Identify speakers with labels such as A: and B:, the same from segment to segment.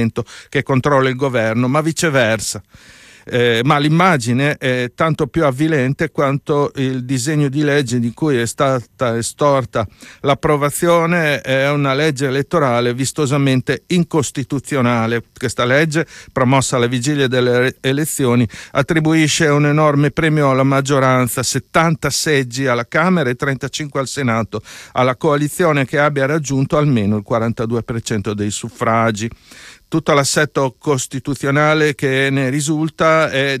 A: che controlla il governo, ma viceversa. Ma l'immagine è tanto più avvilente quanto il disegno di legge di cui è stata estorta l'approvazione è una legge elettorale vistosamente incostituzionale. Questa legge, promossa alla vigilia delle elezioni, attribuisce un enorme premio alla maggioranza, 70 seggi alla Camera e 35 al Senato, alla coalizione che abbia raggiunto almeno il 42% dei suffragi. Tutto l'assetto costituzionale che ne risulta è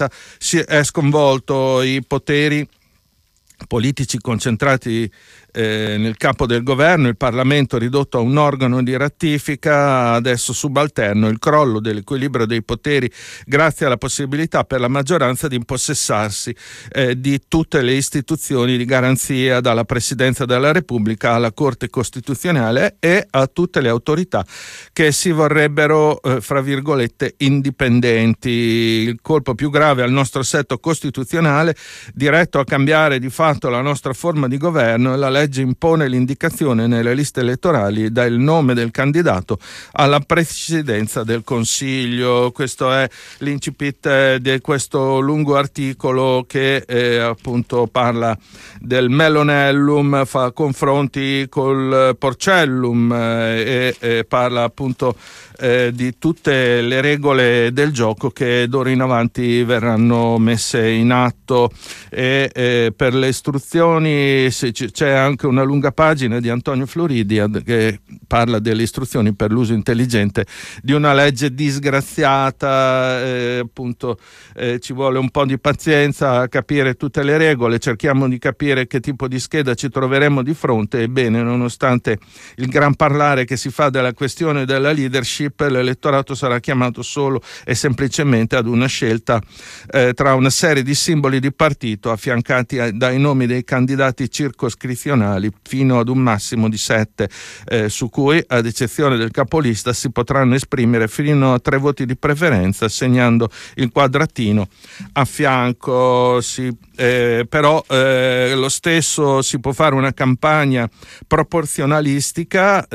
A: sconvolto, i poteri politici concentrati nel capo del governo, il Parlamento ridotto a un organo di ratifica adesso subalterno, il crollo dell'equilibrio dei poteri grazie alla possibilità per la maggioranza di impossessarsi di tutte le istituzioni di garanzia, dalla Presidenza della Repubblica alla Corte Costituzionale e a tutte le autorità che si vorrebbero, fra virgolette, indipendenti. Il colpo più grave al nostro assetto costituzionale, diretto a cambiare di fatto la nostra forma di governo, è la legge impone l'indicazione nelle liste elettorali dal nome del candidato alla presidenza del Consiglio. Questo è l'incipit di questo lungo articolo che appunto parla del Melonellum, fa confronti col Porcellum e parla appunto di tutte le regole del gioco che d'ora in avanti verranno messe in atto, e per le istruzioni c'è anche una lunga pagina di Antonio Floridi che parla delle istruzioni per l'uso intelligente di una legge disgraziata. Appunto ci vuole un po' di pazienza a capire tutte le regole, cerchiamo di capire che tipo di scheda ci troveremo di fronte. Ebbene, nonostante il gran parlare che si fa della questione della leadership, l'elettorato sarà chiamato solo e semplicemente ad una scelta tra una serie di simboli di partito affiancati dai nomi dei candidati circoscrizionali fino ad un massimo di 7, su cui, ad eccezione del capolista, si potranno esprimere fino a 3 voti di preferenza segnando il quadratino a fianco. Però lo stesso si può fare una campagna proporzionalistica,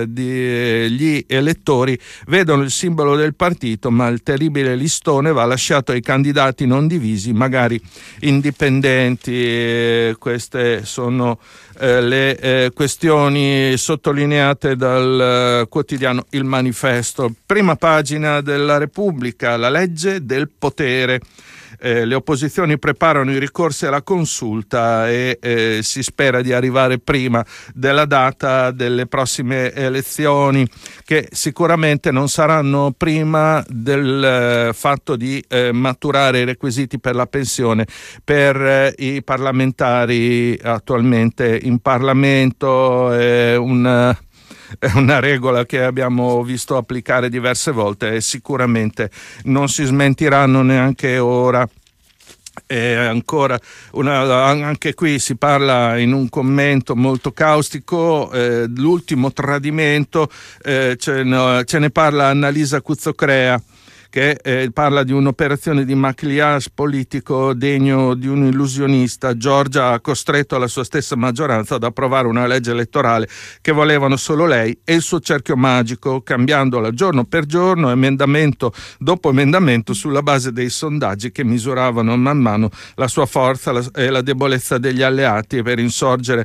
A: gli elettori vedono il simbolo del partito, ma il terribile listone va lasciato ai candidati non divisi, magari indipendenti. Queste sono le questioni sottolineate dal quotidiano Il Manifesto. Prima pagina della Repubblica, la legge del potere. Le opposizioni preparano i ricorsi alla consulta e si spera di arrivare prima della data delle prossime elezioni, che sicuramente non saranno prima del fatto di maturare i requisiti per la pensione per i parlamentari attualmente in Parlamento. È una regola che abbiamo visto applicare diverse volte e sicuramente non si smentiranno neanche ora. E ancora anche qui si parla in un commento molto caustico, l'ultimo tradimento, ce ne parla Annalisa Cuzzocrea, che parla di un'operazione di maquillage politico degno di un illusionista. Giorgia ha costretto la sua stessa maggioranza ad approvare una legge elettorale che volevano solo lei e il suo cerchio magico, cambiandola giorno per giorno, emendamento dopo emendamento, sulla base dei sondaggi che misuravano man mano la sua forza e la debolezza degli alleati, per insorgere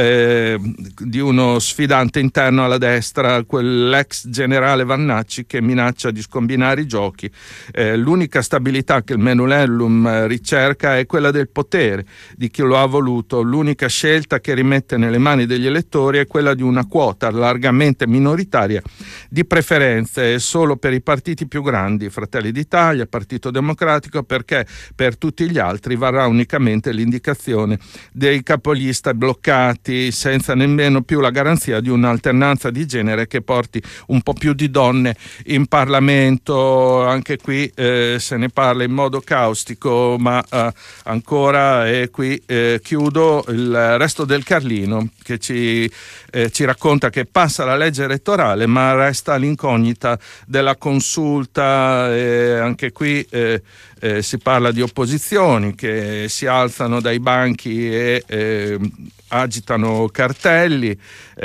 A: di uno sfidante interno alla destra, quell'ex generale Vannacci che minaccia di scombinare i giochi. L'unica stabilità che il Melonellum ricerca è quella del potere di chi lo ha voluto. L'unica scelta che rimette nelle mani degli elettori è quella di una quota largamente minoritaria di preferenze solo per i partiti più grandi, Fratelli d'Italia, Partito Democratico, perché per tutti gli altri varrà unicamente l'indicazione dei capolista bloccati, senza nemmeno più la garanzia di un'alternanza di genere che porti un po' più di donne in Parlamento. anche qui se ne parla in modo caustico, ma ancora, e qui chiudo, il Resto del Carlino, che ci racconta che passa la legge elettorale ma resta l'incognita della consulta. Anche qui si parla di opposizioni che si alzano dai banchi e agitano cartelli,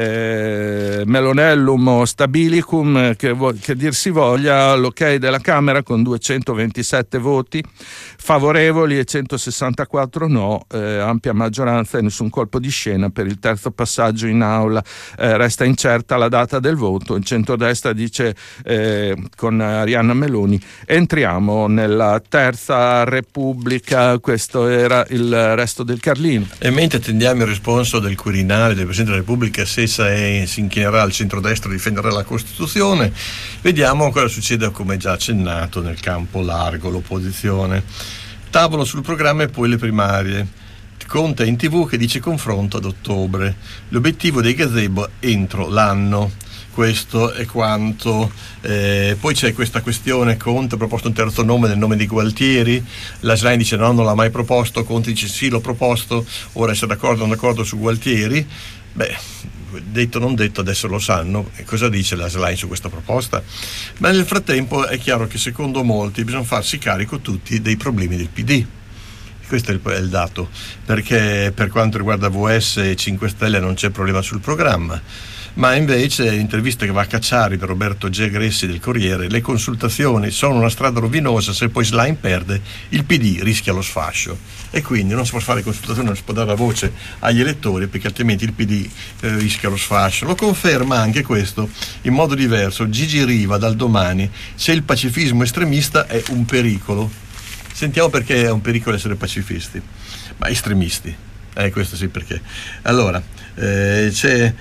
A: Melonellum o Stabilicum, che dir si voglia, l'ok della Camera con 227 voti favorevoli e 164 no, ampia maggioranza e nessun colpo di scena per il terzo passaggio in aula. Resta incerta la data del voto. Il centrodestra dice con Arianna Meloni: entriamo nella terza Repubblica. Questo era il Resto del Carlino.
B: E mentre attendiamo il responso del Quirinale, del Presidente della Repubblica, se si inchinerà al centrodestra, difenderà la Costituzione, vediamo cosa succede, come già accennato, nel campo largo, l'opposizione. Tavolo sul programma e poi le primarie. Conte in TV che dice confronto ad ottobre. L'obiettivo dei gazebo entro l'anno. Questo è quanto. Poi c'è questa questione: Conte ha proposto un terzo nome nel nome di Gualtieri, la Schlein dice no, non l'ha mai proposto, Conte dice sì, l'ho proposto, ora se d'accordo o non d'accordo su Gualtieri. Detto non detto, adesso lo sanno. E cosa dice la Schlein su questa proposta? Ma nel frattempo è chiaro che secondo molti bisogna farsi carico tutti dei problemi del PD. Questo è il dato, perché per quanto riguarda VS e 5 Stelle non c'è problema sul programma, ma invece l'intervista che va a Cacciari per Roberto G. Gressi del Corriere: le consultazioni sono una strada rovinosa, se poi Schlein perde il PD rischia lo sfascio, e quindi non si può fare consultazioni, non si può dare la voce agli elettori perché altrimenti il PD rischia lo sfascio. Lo conferma anche questo in modo diverso Gigi Riva dal Domani: se il pacifismo estremista è un pericolo. Sentiamo perché è un pericolo essere pacifisti, ma estremisti. Questo sì, perché. Allora, c'è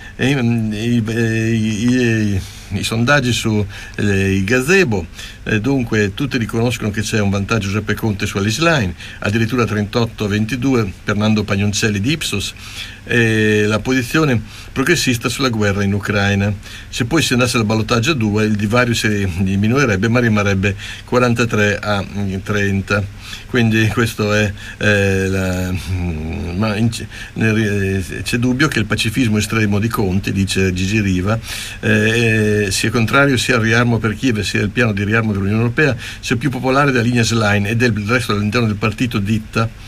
B: i sondaggi su i gazebo, dunque tutti riconoscono che c'è un vantaggio Giuseppe Conte su Alice Line, addirittura 38-22 per Nando Pagnoncelli di Ipsos, e la posizione progressista sulla guerra in Ucraina. Se poi si andasse al ballottaggio a 2 il divario si diminuirebbe ma rimarrebbe 43-30, quindi questo è ma c'è dubbio che il pacifismo estremo di Conte, dice Gigi Riva, sia contrario sia al riarmo per Kiev sia il piano di riarmo dell'Unione Europea, sia più popolare della linea Schlein e del resto all'interno del partito ditta.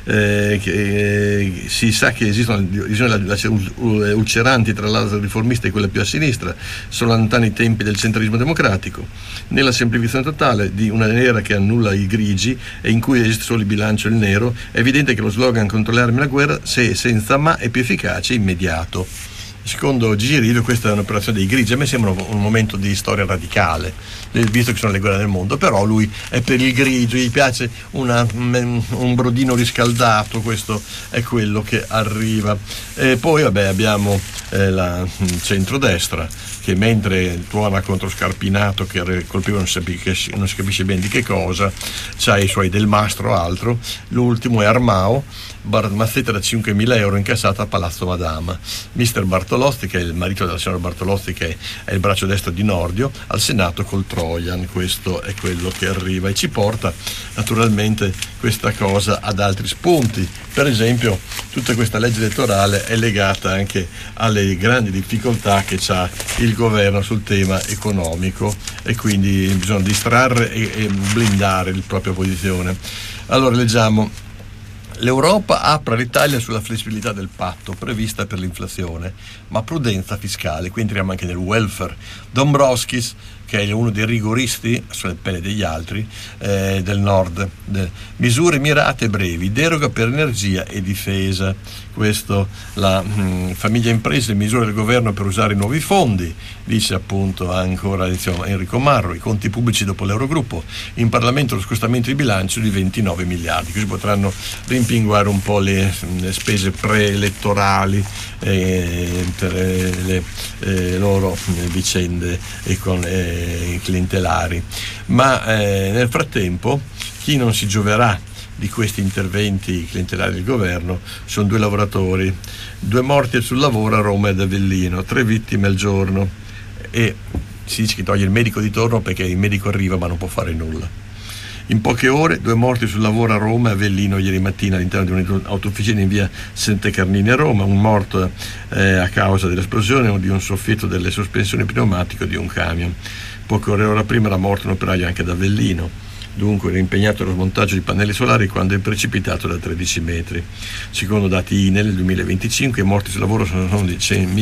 B: Si sa che esistono divisioni ulceranti tra l'ala riformista e quella più a sinistra, sono lontani i tempi del centralismo democratico. Nella semplificazione totale di una era che annulla i grigi e in cui esiste solo il bilancio e il nero, è evidente che lo slogan contro le armi e la guerra, se senza ma, è più efficace e immediato. Secondo Gigi Riva questa è un'operazione dei grigi. A me sembra un momento di storia radicale, visto che sono le guerre del mondo, però lui è per il grigio, gli piace un brodino riscaldato, questo è quello che arriva. E poi abbiamo la centrodestra che mentre tuona contro Scarpinato che colpiva non si capisce bene di che cosa, c'ha i suoi Del Mastro altro, l'ultimo è Armao, mazzetta da 5.000 euro incassata a Palazzo Madama. Mister Bartolozzi, che è il marito della signora Bartolozzi, che è il braccio destro di Nordio, al Senato col Trojan. Questo è quello che arriva e ci porta naturalmente questa cosa ad altri spunti. Per esempio, tutta questa legge elettorale è legata anche alle grandi difficoltà che ha il governo sul tema economico e quindi bisogna distrarre e blindare la propria posizione. Allora leggiamo: l'Europa apre l'Italia sulla flessibilità del patto prevista per l'inflazione, ma prudenza fiscale. Qui entriamo anche nel welfare. Dombrovskis, che è uno dei rigoristi sulle pelle degli altri del nord, misure mirate brevi, deroga per energia e difesa. Questo, la famiglia imprese, misure del governo per usare i nuovi fondi, dice appunto ancora Enrico Marro. I conti pubblici dopo l'Eurogruppo, in Parlamento lo scostamento di bilancio di 29 miliardi, così potranno rimpinguare un po' le spese preelettorali per le loro vicende clientelari. Ma nel frattempo chi non si gioverà di questi interventi clientelari del governo sono 2 lavoratori, 2 morti sul lavoro a Roma ed Avellino, 3 vittime al giorno, e si dice che toglie il medico di torno perché il medico arriva ma non può fare nulla. In poche ore 2 morti sul lavoro a Roma e Avellino ieri mattina all'interno di un'autofficina in via Sente Carnini a Roma, un morto a causa dell'esplosione o di un soffietto delle sospensioni pneumatiche di un camion. Poche ore prima era morto un operaio anche ad Avellino. Dunque era impegnato nello smontaggio di pannelli solari quando è precipitato da 13 metri. Secondo dati INEL, nel 2025 i morti sul lavoro sono di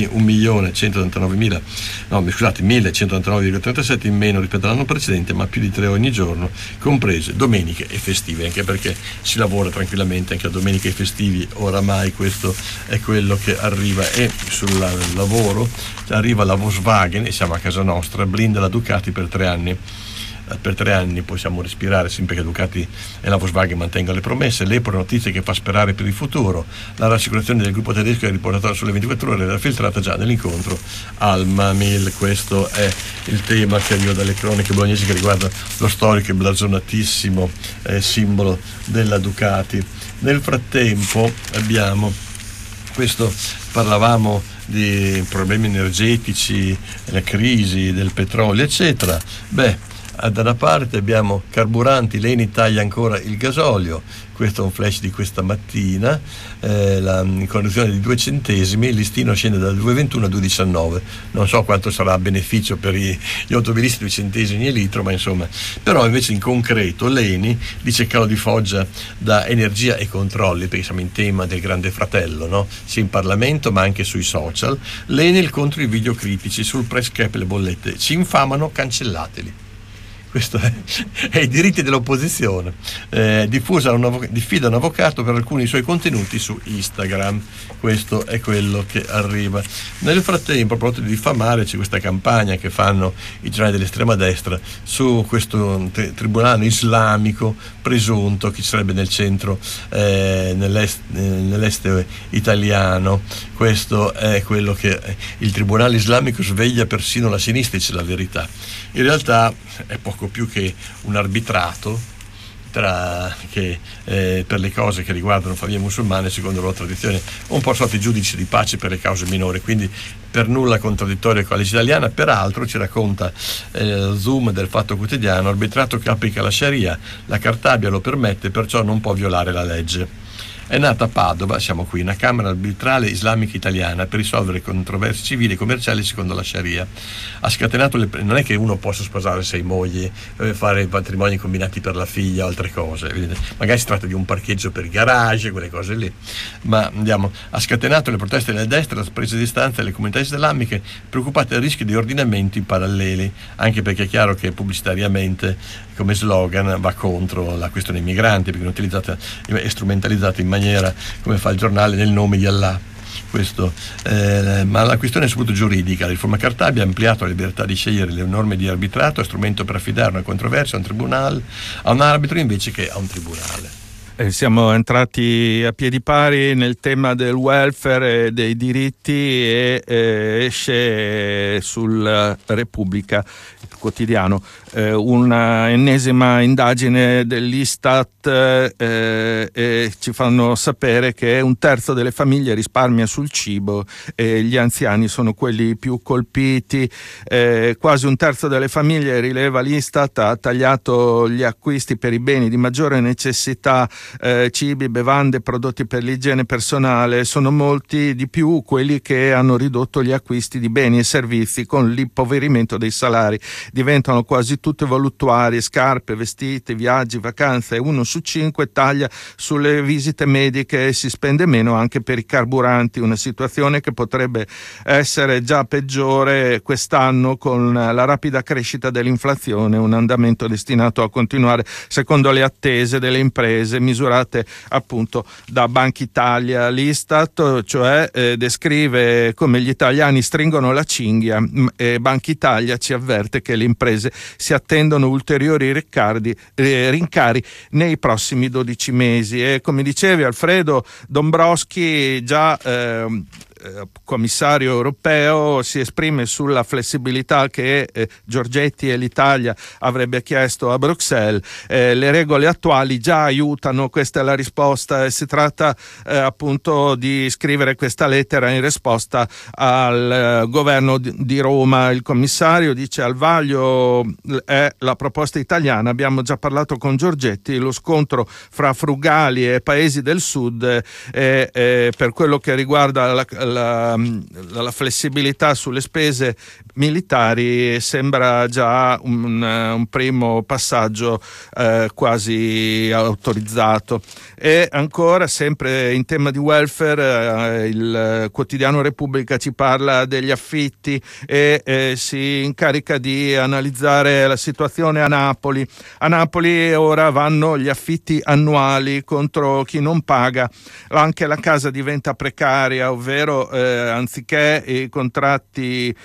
B: 1.199,37 in meno rispetto all'anno precedente, ma più di 3 ogni giorno, comprese domeniche e festive, anche perché si lavora tranquillamente anche a domeniche e festivi, oramai questo è quello che arriva. E sul lavoro arriva la Volkswagen, e siamo a casa nostra, blinda la Ducati per 3 anni. Per 3 anni possiamo respirare sempre che Ducati e la Volkswagen mantengano le promesse. L'Epro, notizie che fa sperare per il futuro. La rassicurazione del gruppo tedesco è riportata sulle 24 ore, era filtrata già nell'incontro al Mamil. Questo è il tema che arriva dalle cronache bolognesi, che riguarda lo storico e blasonatissimo simbolo della Ducati. Nel frattempo abbiamo questo, parlavamo di problemi energetici, la crisi del petrolio eccetera. Da una parte abbiamo carburanti, l'Eni taglia ancora il gasolio, questo è un flash di questa mattina, la correzione di 2 centesimi, il listino scende da 2,21 a 2,19, non so quanto sarà a beneficio per gli automobilisti 2 centesimi a litro, ma insomma, però invece in concreto l'Eni dice calo di Foggia da energia e controlli, perché siamo in tema del grande fratello, no? Sia in Parlamento ma anche sui social. L'Eni contro i video critici sul price cap e le bollette, ci infamano, cancellateli. Questo è i diritti dell'opposizione. Diffida un avvocato per alcuni suoi contenuti su Instagram. Questo è quello che arriva. Nel frattempo, proprio di diffamare, c'è questa campagna che fanno i giornali dell'estrema destra su questo tribunale islamico presunto che ci sarebbe nel centro, nell'est italiano. Questo è quello che il tribunale islamico sveglia persino la sinistra, dice la verità. In realtà è poco più che un arbitrato per le cose che riguardano famiglie musulmane, secondo la loro tradizione, un po' sotto i giudici di pace per le cause minori, quindi per nulla contraddittorio con la legge italiana. Peraltro ci racconta Zoom del Fatto Quotidiano, arbitrato che applica la Sharia, la Cartabia lo permette, perciò non può violare la legge. È nata a Padova, siamo qui, una camera arbitrale islamica italiana per risolvere controversie civili e commerciali secondo la Sharia. Ha scatenato non è che uno possa sposare 6 mogli, fare matrimoni combinati per la figlia o altre cose, magari si tratta di un parcheggio per i garage, quelle cose lì, ma ha scatenato le proteste della destra, la presa di distanza delle comunità islamiche preoccupate del rischio di ordinamenti paralleli, anche perché è chiaro che pubblicitariamente come slogan va contro la questione dei migranti, perché è utilizzata e strumentalizzata in maniera, come fa il giornale, nel nome di Allah. Ma la questione è soprattutto giuridica. La riforma Cartabia ha ampliato la libertà di scegliere le norme di arbitrato, è strumento per affidare una controversia a un tribunale, a un arbitro invece che a un tribunale.
A: Siamo entrati a piedi pari nel tema del welfare e dei diritti e esce sul Repubblica, il quotidiano, una ennesima indagine dell'Istat e ci fanno sapere che 1/3 delle famiglie risparmia sul cibo e gli anziani sono quelli più colpiti. Quasi 1/3 delle famiglie, rileva l'Istat, ha tagliato gli acquisti per i beni di maggiore necessità, cibi, bevande, prodotti per l'igiene personale. Sono molti di più quelli che hanno ridotto gli acquisti di beni e servizi con l'impoverimento dei salari. Diventano quasi tutte voluttuarie, scarpe, vestiti, viaggi, vacanze. 1 su 5 taglia sulle visite mediche e si spende meno anche per i carburanti, una situazione che potrebbe essere già peggiore quest'anno con la rapida crescita dell'inflazione, un andamento destinato a continuare secondo le attese delle imprese misurate appunto da Banca Italia. L'Istat cioè descrive come gli italiani stringono la cinghia e Banca Italia ci avverte che le imprese si attendono ulteriori rincari nei prossimi 12 mesi. E come dicevi Alfredo, Dombrowski già commissario europeo si esprime sulla flessibilità che Giorgetti e l'Italia avrebbe chiesto a Bruxelles. Le regole attuali già aiutano, questa è la risposta, e si tratta appunto di scrivere questa lettera in risposta al governo di Roma. Il commissario dice: al vaglio è la proposta italiana, abbiamo già parlato con Giorgetti, lo scontro fra frugali e paesi del sud per quello che riguarda la flessibilità sulle spese militari sembra già un primo passaggio quasi autorizzato. E ancora, sempre in tema di welfare, il quotidiano Repubblica ci parla degli affitti e si incarica di analizzare la situazione a Napoli. A Napoli ora vanno gli affitti annuali contro chi non paga, anche la casa diventa precaria, ovvero anziché i contratti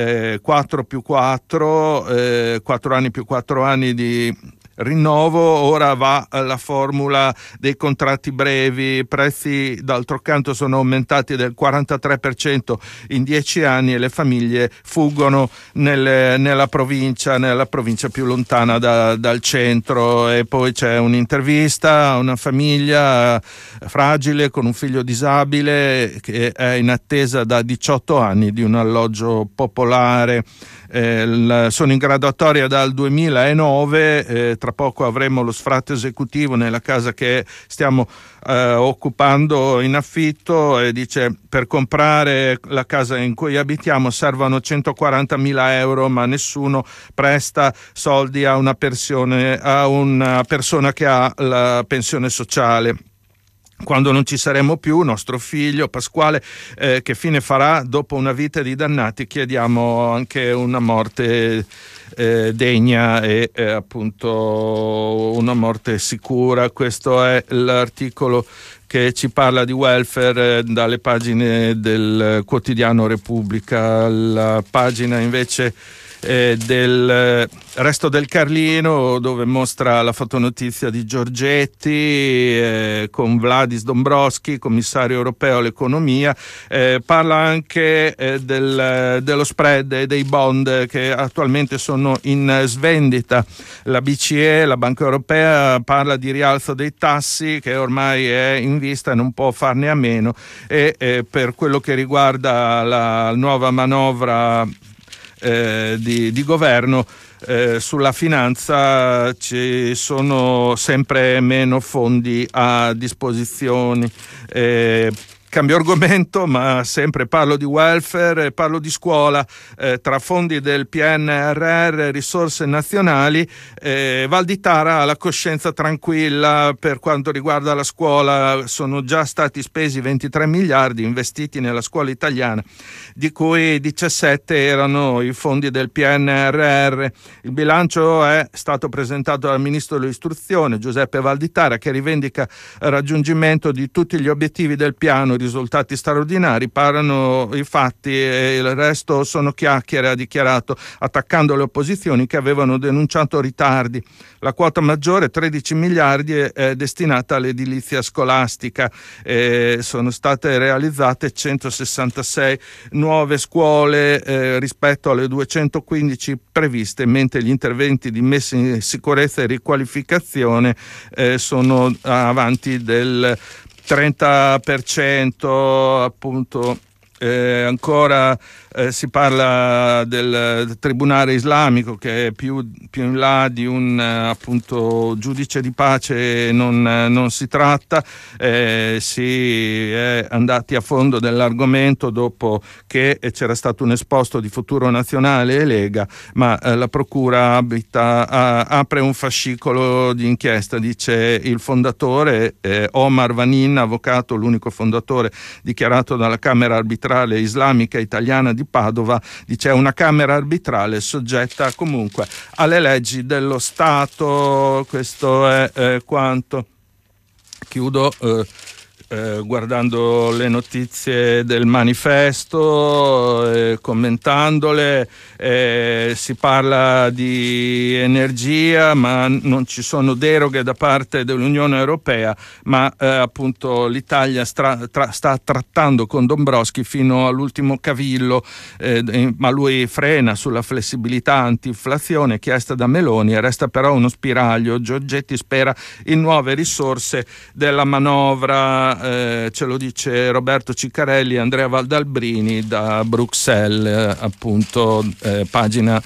A: 4+4, 4 anni più 4 anni di rinnovo, ora va la formula dei contratti brevi. I prezzi d'altro canto sono aumentati del 43% in 10 anni e le famiglie fuggono nella provincia più lontana dal centro. E poi c'è un'intervista a una famiglia fragile con un figlio disabile che è in attesa da 18 anni di un alloggio popolare. Sono in graduatoria dal 2009, tra poco avremo lo sfratto esecutivo nella casa che stiamo occupando in affitto, e dice: per comprare la casa in cui abitiamo servono 140.000 euro, ma nessuno presta soldi a una persona che ha la pensione sociale. Quando non ci saremo più, nostro figlio Pasquale che fine farà dopo una vita di dannati? Chiediamo anche una morte degna e appunto una morte sicura. Questo è l'articolo che ci parla di welfare dalle pagine del quotidiano Repubblica. La pagina invece del Resto del Carlino, dove mostra la fotonotizia di Giorgetti con Vladis Dombrovskis, commissario europeo all'economia. Parla anche dello spread e dei bond che attualmente sono in svendita. La BCE, la Banca Europea, parla di rialzo dei tassi che ormai è in vista e non può farne a meno, e per quello che riguarda la nuova manovra di governo, sulla finanza ci sono sempre meno fondi a disposizione. Cambio argomento, ma sempre parlo di welfare, parlo di scuola. Tra fondi del PNRR, risorse nazionali, Valditara ha la coscienza tranquilla per quanto riguarda la scuola. Sono già stati spesi 23 miliardi investiti nella scuola italiana, di cui 17 erano i fondi del PNRR. Il bilancio è stato presentato dal ministro dell'istruzione Giuseppe Valditara, che rivendica il raggiungimento di tutti gli obiettivi del piano, risultati straordinari. Parlano i fatti e il resto sono chiacchiere, ha dichiarato, attaccando le opposizioni che avevano denunciato ritardi. La quota maggiore, 13 miliardi, è destinata all'edilizia scolastica. Sono state realizzate 166 nuove scuole rispetto alle 215 previste, mentre gli interventi di messa in sicurezza e riqualificazione sono avanti del 30%, appunto. Ancora si parla del Tribunale Islamico, che è più in là di un appunto giudice di pace non si tratta. Si è andati a fondo dell'argomento dopo che c'era stato un esposto di Futuro Nazionale e Lega, ma la procura apre un fascicolo di inchiesta. Dice il fondatore Omar Vanin, avvocato, l'unico fondatore dichiarato dalla Camera Arbitrale Islamica Italiana di Padova, dice: è una Camera arbitrale soggetta comunque alle leggi dello Stato. Questo è quanto. Chiudo guardando le notizie del manifesto, commentandole, si parla di energia, ma non ci sono deroghe da parte dell'Unione Europea, ma appunto l'Italia sta trattando con Dombrovskis fino all'ultimo cavillo, ma lui frena sulla flessibilità anti-inflazione chiesta da Meloni, e resta però uno spiraglio. Giorgetti spera in nuove risorse della manovra, ce lo dice Roberto Ciccarelli e Andrea Valdalbrini da Bruxelles, appunto, pagina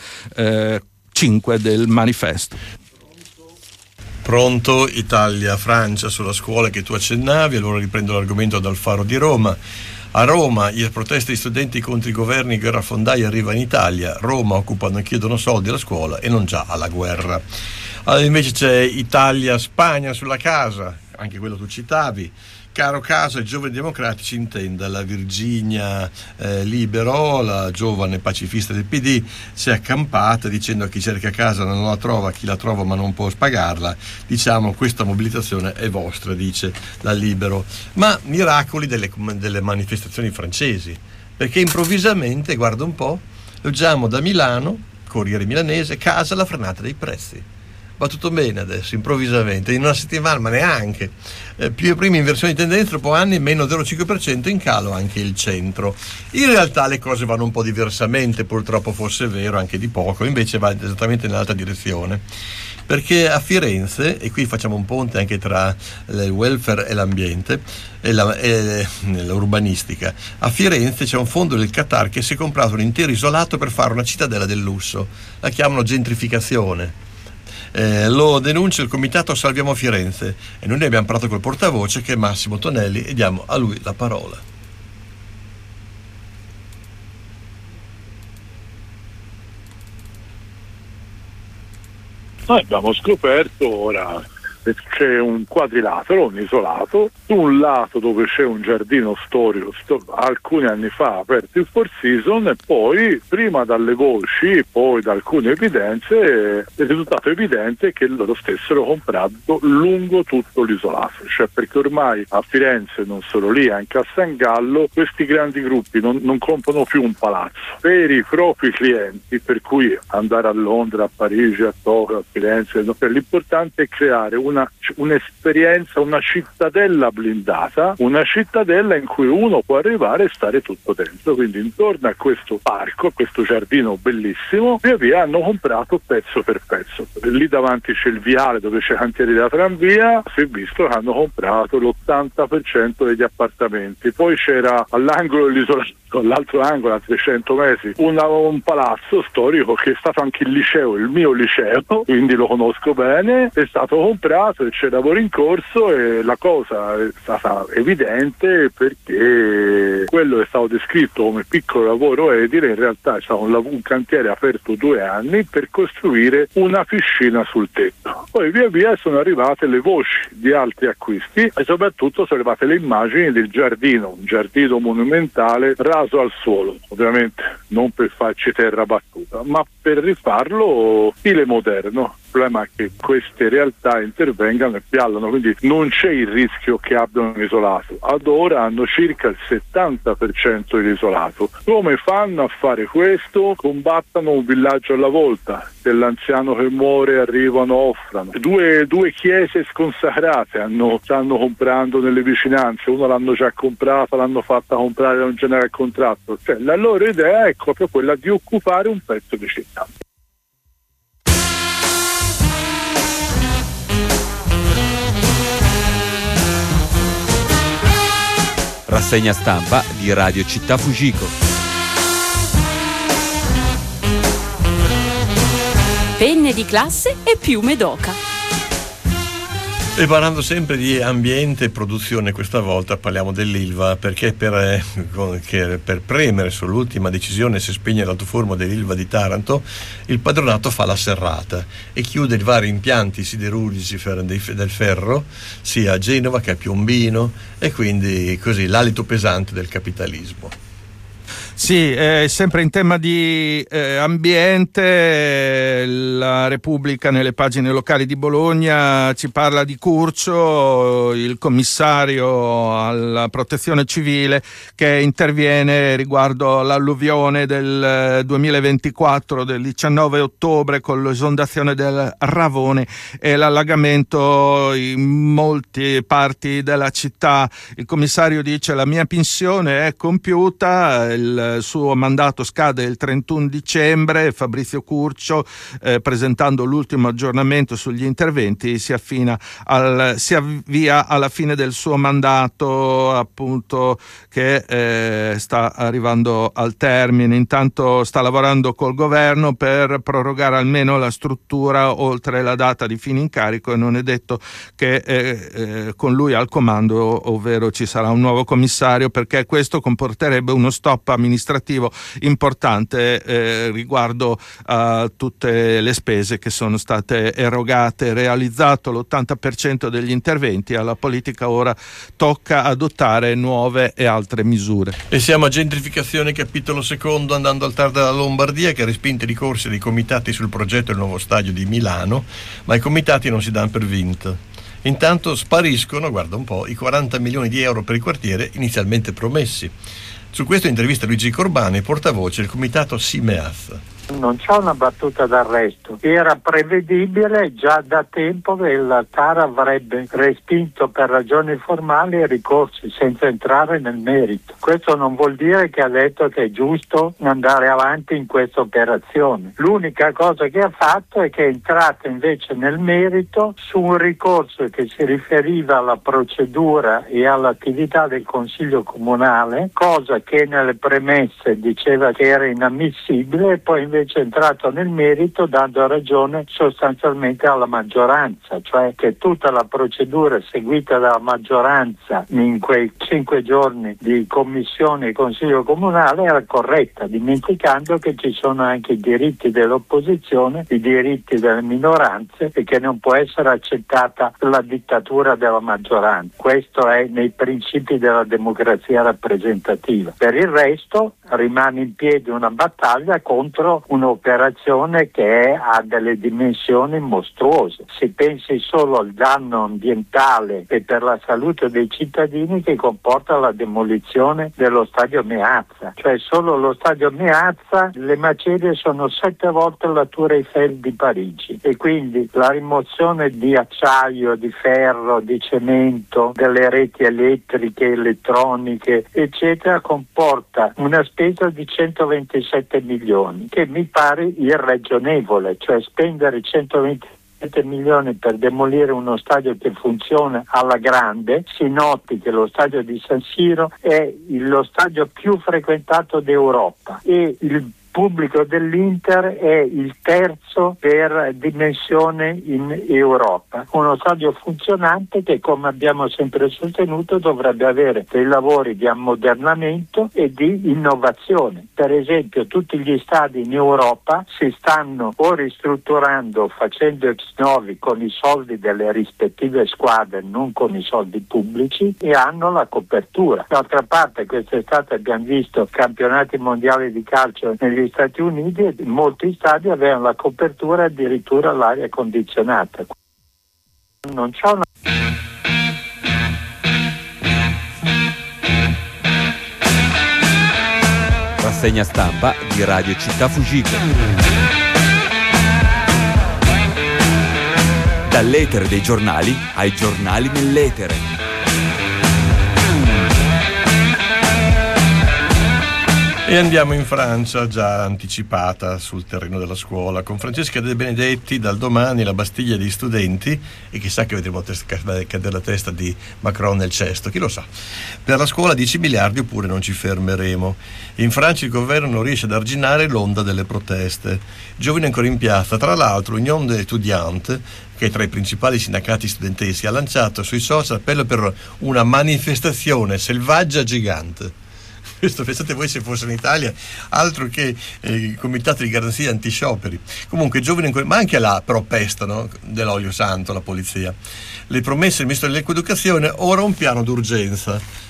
A: 5 del manifesto.
B: Pronto, Italia, Francia, sulla scuola che tu accennavi. Allora riprendo l'argomento dal Faro di Roma. A Roma le proteste di studenti contro i governi guerrafondai arrivano in Italia. Roma occupano e chiedono soldi alla scuola e non già alla guerra. Allora, invece c'è Italia-Spagna sulla casa, anche quello tu citavi. Caro caso, i giovani democratici, intenda la Virginia Libero, la giovane pacifista del PD, si è accampata dicendo che chi cerca casa non la trova, chi la trova ma non può pagarla. Diciamo, questa mobilitazione è vostra, dice la Libero. Ma miracoli delle manifestazioni francesi, perché improvvisamente, guarda un po', leggiamo da Milano, Corriere Milanese, casa la frenata dei prezzi. Va tutto bene adesso, improvvisamente, in una settimana, ma neanche. Più prima inversione di tendenza, dopo anni meno 0,5%, in calo anche il centro. In realtà le cose vanno un po' diversamente, purtroppo fosse vero, anche di poco, invece va esattamente nell'altra direzione. Perché a Firenze, e qui facciamo un ponte anche tra il welfare e l'ambiente, e l'urbanistica, a Firenze c'è un fondo del Qatar che si è comprato un intero isolato per fare una cittadella del lusso. La chiamano gentrificazione. Lo denuncia il comitato Salviamo Firenze e noi ne abbiamo parlato col portavoce, che è Massimo Tonelli, e diamo a lui la parola.
C: Noi abbiamo scoperto ora che c'è un quadrilatero, un isolato, su un lato dove c'è un giardino storico alcuni anni fa aperto il Four Seasons, e poi prima dalle voci, poi da alcune evidenze, è risultato evidente che loro stessero comprando lungo tutto l'isolato, cioè perché ormai a Firenze, non solo lì, anche a San Gallo, questi grandi gruppi non comprano più un palazzo per i propri clienti, per cui andare a Londra, a Parigi, a Tokyo, a Firenze, l'importante è creare un'esperienza, una cittadella blindata, una cittadella in cui uno può arrivare e stare tutto dentro. Quindi intorno a questo parco, a questo giardino bellissimo, via via hanno comprato pezzo per pezzo. Lì davanti c'è il viale dove c'è i cantieri della tranvia, si è visto che hanno comprato l'80% degli appartamenti. Poi c'era all'angolo dell'isolato, all'altro angolo, a 300 metri, un palazzo storico che è stato anche il liceo, il mio liceo, quindi lo conosco bene, è stato comprato e c'è lavoro in corso, e la cosa è stata evidente perché quello che è stato descritto come piccolo lavoro edile in realtà è stato un cantiere aperto 2 anni per costruire una piscina sul tetto. Poi via via sono arrivate le voci di altri acquisti e soprattutto sono arrivate le immagini del giardino, un giardino monumentale raso al suolo, ovviamente non per farci terra battuta, ma per rifarlo stile moderno. Il problema è che queste realtà intervengano e piallano, quindi non c'è il rischio che abbiano un isolato. Ad ora hanno circa il 70% dell'isolato. Come fanno a fare questo? Combattono un villaggio alla volta. Se l'anziano che muore arrivano, offrano. Due chiese sconsacrate stanno comprando nelle vicinanze, uno l'hanno già comprata, l'hanno fatta comprare da un generale contratto. Cioè, la loro idea è proprio quella di occupare un pezzo di città.
D: Rassegna stampa di Radio Città Fujiko.
E: Penne di classe e piume d'oca.
B: E parlando sempre di ambiente e produzione, questa volta parliamo dell'Ilva, perché per premere sull'ultima decisione se spegnere l'altoforno dell'Ilva di Taranto, il padronato fa la serrata e chiude i vari impianti siderurgici del ferro sia a Genova che a Piombino, e quindi così l'alito pesante del capitalismo.
A: Sì, sempre in tema di ambiente, la Repubblica nelle pagine locali di Bologna ci parla di Curcio, il commissario alla protezione civile che interviene riguardo l'alluvione del 2024, del 19 ottobre, con l'esondazione del Ravone e l'allagamento in molte parti della città. Il commissario dice: la mia pensione è compiuta, il suo mandato scade il 31 dicembre. Fabrizio Curcio, presentando l'ultimo aggiornamento sugli interventi, si avvia alla fine del suo mandato, appunto, che sta arrivando al termine. Intanto sta lavorando col governo per prorogare almeno la struttura oltre la data di fine incarico, e non è detto che con lui al comando, ovvero ci sarà un nuovo commissario, perché questo comporterebbe uno stop amministrativo importante riguardo a tutte le spese che sono state erogate. Realizzato l'80% degli interventi, alla politica ora tocca adottare nuove e altre misure.
B: E siamo a gentrificazione capitolo secondo, andando al TAR della Lombardia, che ha respinto i ricorsi dei comitati sul progetto del nuovo stadio di Milano, ma i comitati non si danno per vinto. Intanto spariscono, guarda un po', i 40 milioni di euro per il quartiere inizialmente promessi. Su questo intervista Luigi Corbani, portavoce del comitato Simeaz.
F: Non c'è una battuta d'arresto, era prevedibile già da tempo che il TAR avrebbe respinto per ragioni formali i ricorsi senza entrare nel merito. Questo non vuol dire che ha detto che è giusto andare avanti in questa operazione. L'unica cosa che ha fatto è che è entrato invece nel merito su un ricorso che si riferiva alla procedura e all'attività del Consiglio Comunale, cosa che nelle premesse diceva che era inammissibile, e poi invece è entrato nel merito dando ragione sostanzialmente alla maggioranza, cioè che tutta la procedura seguita dalla maggioranza in quei 5 giorni di commissione e Consiglio Comunale era corretta, dimenticando che ci sono anche i diritti dell'opposizione, i diritti delle minoranze, e che non può essere accettata la dittatura della maggioranza. Questo è nei principi della democrazia rappresentativa. Per il resto rimane in piedi una battaglia contro un'operazione che ha delle dimensioni mostruose. Si pensi solo al danno ambientale e per la salute dei cittadini che comporta la demolizione dello stadio Meazza. Cioè solo lo stadio Meazza, le macerie sono 7 volte la Tour Eiffel di Parigi, e quindi la rimozione di acciaio, di ferro, di cemento, delle reti elettriche, elettroniche, eccetera, comporta una spesa di 127 milioni, che mi pare irragionevole, cioè spendere 127 milioni per demolire uno stadio che funziona alla grande. Si noti che lo stadio di San Siro è lo stadio più frequentato d'Europa e il pubblico dell'Inter è il terzo per dimensione in Europa. Uno stadio funzionante che, come abbiamo sempre sostenuto, dovrebbe avere dei lavori di ammodernamento e di innovazione. Per esempio, tutti gli stadi in Europa si stanno o ristrutturando, facendo ex novi con i soldi delle rispettive squadre, non con i soldi pubblici, e hanno la copertura. D'altra parte, quest'estate abbiamo visto campionati mondiali di calcio negli Stati Uniti e molti stadi avevano la copertura addirittura all'aria condizionata. Non c'è una...
D: Rassegna stampa di Radio Città Fugico. Dall'etere dei giornali ai giornali nell'etere.
B: E andiamo in Francia, già anticipata sul terreno della scuola, con Francesca De Benedetti. Dal domani la Bastiglia degli studenti, e chissà che vedremo cadere la testa di Macron nel cesto, chi lo sa. Per la scuola 10 miliardi oppure non ci fermeremo. In Francia il governo non riesce ad arginare l'onda delle proteste. Giovani ancora in piazza. Tra l'altro Union des Étudiants, che è tra i principali sindacati studenteschi, ha lanciato sui social appello per una manifestazione selvaggia gigante. Questo pensate voi se fosse in Italia, altro che i comitati di garanzia antiscioperi. Comunque giovani, ma anche là però pestano dell'olio santo la polizia. Le promesse del ministro dell'educazione, ora un piano d'urgenza.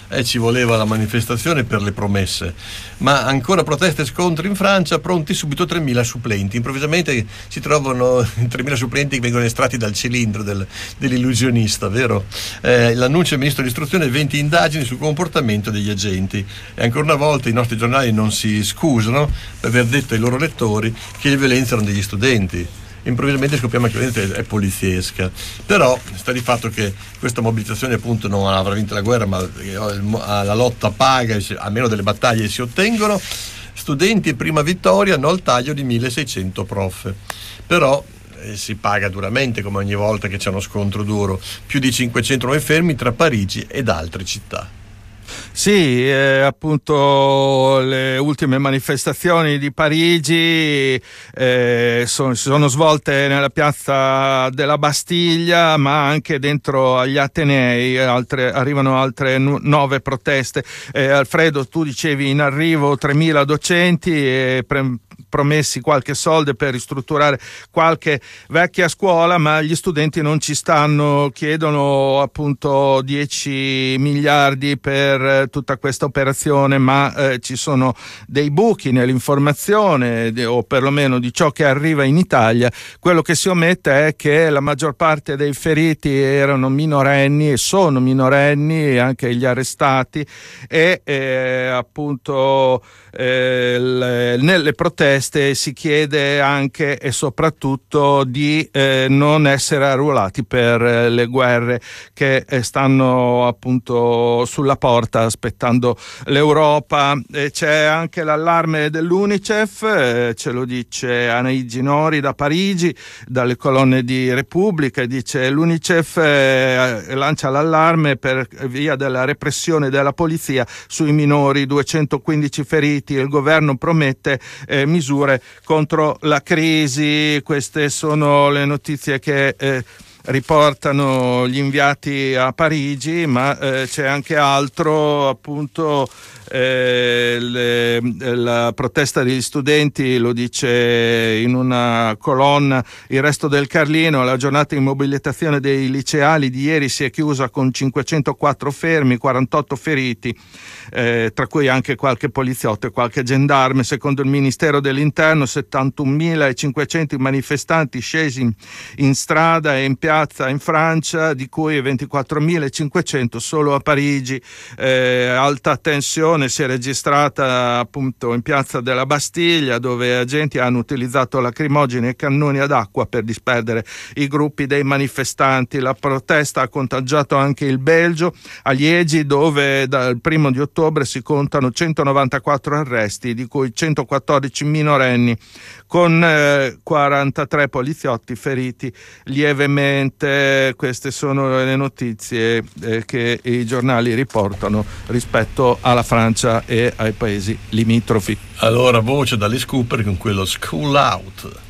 B: ci voleva la manifestazione per le promesse, ma ancora proteste e scontri in Francia, pronti subito 3.000 supplenti. Improvvisamente si trovano 3.000 supplenti che vengono estratti dal cilindro dell'illusionista, vero? L'annuncio del ministro dell'istruzione: 20 indagini sul comportamento degli agenti. E ancora una volta i nostri giornali non si scusano per aver detto ai loro lettori che le violenze erano degli studenti. Improvvisamente scopriamo che la violenza è poliziesca. Però sta di fatto che questa mobilitazione appunto non avrà vinto la guerra, ma la lotta paga, almeno delle battaglie si ottengono. Studenti e prima vittoria hanno il taglio di 1.600 prof. Però si paga duramente, come ogni volta che c'è uno scontro duro. Più di 500 nuovi fermi tra Parigi ed altre città.
A: Sì, appunto le ultime manifestazioni di Parigi si sono svolte nella piazza della Bastiglia, ma anche dentro agli Atenei. Arrivano altre 9 proteste. Alfredo, tu dicevi in arrivo 3.000 docenti e promessi qualche soldo per ristrutturare qualche vecchia scuola, ma gli studenti non ci stanno, chiedono appunto 10 miliardi per tutta questa operazione, ma ci sono dei buchi nell'informazione o perlomeno di ciò che arriva in Italia. Quello che si omette è che la maggior parte dei feriti erano minorenni e sono minorenni, anche gli arrestati, e appunto nelle proteste si chiede anche e soprattutto di non essere arruolati per le guerre che stanno appunto sulla porta aspettando l'Europa. C'è anche l'allarme dell'UNICEF, ce lo dice Anaïs Nori da Parigi, dalle colonne di Repubblica, dice: l'UNICEF lancia l'allarme per via della repressione della polizia sui minori, 215 feriti, il governo promette misure contro la crisi. Queste sono le notizie che riportano gli inviati a Parigi, ma c'è anche altro, appunto la protesta degli studenti, lo dice in una colonna Il Resto del Carlino: la giornata di mobilitazione dei liceali di ieri si è chiusa con 504 fermi, 48 feriti, tra cui anche qualche poliziotto e qualche gendarme. Secondo il Ministero dell'Interno 71.500 manifestanti scesi in strada e in piazza in Francia, di cui 24.500 solo a Parigi. Alta tensione si è registrata appunto in piazza della Bastiglia, dove agenti hanno utilizzato lacrimogeni e cannoni ad acqua per disperdere i gruppi dei manifestanti. La protesta ha contagiato anche il Belgio, a Liegi, dove dal 1° di ottobre si contano 194 arresti, di cui 114 minorenni, con 43 poliziotti feriti lievemente. Queste sono le notizie che i giornali riportano rispetto alla Francia e ai paesi limitrofi.
B: Allora, voce dalle Cooper con quello School Out.